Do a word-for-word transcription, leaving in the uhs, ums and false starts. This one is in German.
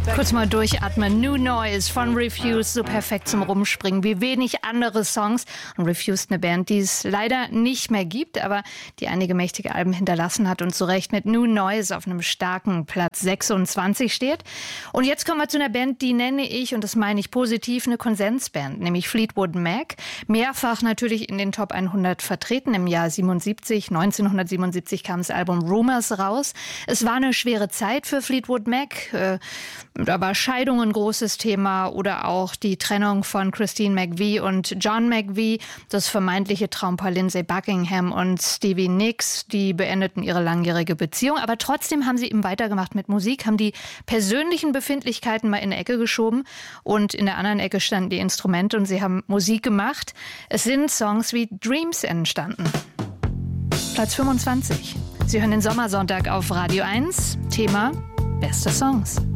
Kurz mal durchatmen. New Noise von Refused, so perfekt zum Rumspringen wie wenig andere Songs. Und Refused, eine Band, die es leider nicht mehr gibt, aber die einige mächtige Alben hinterlassen hat und zu Recht mit New Noise auf einem starken Platz sechsundzwanzig steht. Und jetzt kommen wir zu einer Band, die nenne ich, und das meine ich positiv, eine Konsensband, nämlich Fleetwood Mac. Mehrfach natürlich in den Top hundert vertreten. Im Jahr siebenundsiebzig, neunzehnhundertsiebenundsiebzig kam das Album Rumours raus. Es war eine schwere Zeit für Fleetwood Mac. Äh, Da war Scheidung ein großes Thema oder auch die Trennung von Christine McVie und John McVie, das vermeintliche Traumpaar Lindsey Buckingham und Stevie Nicks, die beendeten ihre langjährige Beziehung. Aber trotzdem haben sie eben weitergemacht mit Musik, haben die persönlichen Befindlichkeiten mal in eine Ecke geschoben und in der anderen Ecke standen die Instrumente und sie haben Musik gemacht. Es sind Songs wie Dreams entstanden. Platz fünfundzwanzig. Sie hören den Sommersonntag auf Radio eins. Thema: Beste Songs.